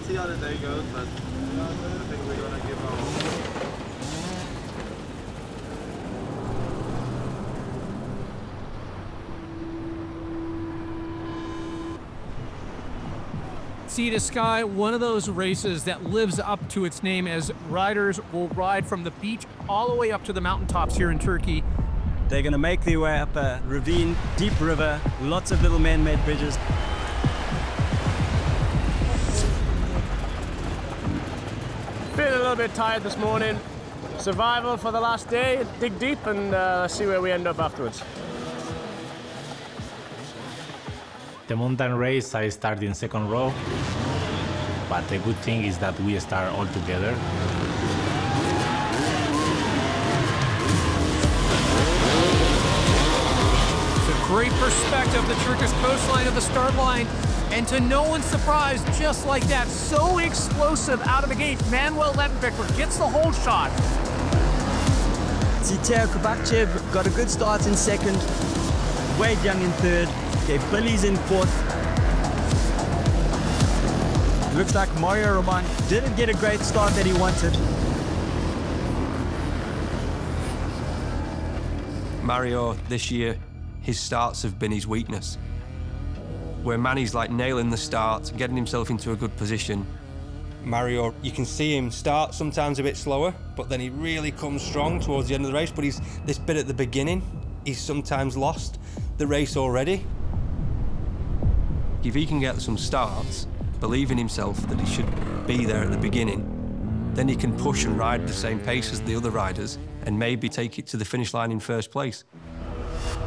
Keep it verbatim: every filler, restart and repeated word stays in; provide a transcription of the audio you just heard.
see how the day goes, but I think we're gonna give our all. Sea to Sky, one of those races that lives up to its name, as riders will ride from the beach all the way up to the mountaintops here in Turkey. They're going to make their way up a ravine, deep river, lots of little man-made bridges. Feeling a little bit tired this morning. Survival for the last day, dig deep and uh, see where we end up afterwards. The mountain race, I start in second row, but the good thing is that we start all together. It's a great perspective, the Turkish coastline of the start line, and to no one's surprise, just like that, so explosive out of the gate, Manuel Lettenbecker gets the hold shot. Ziteo Kubakchev got a good start in second, Wade Young in third, okay, Billy's in fourth. Looks like Mario Roman didn't get a great start that he wanted. Mario, this year, his starts have been his weakness. Where Manny's like nailing the start, getting himself into a good position. Mario, you can see him start sometimes a bit slower, but then he really comes strong towards the end of the race, but he's this bit at the beginning, he's sometimes lost the race already. If he can get some starts, believe in himself that he should be there at the beginning, then he can push and ride the same pace as the other riders and maybe take it to the finish line in first place.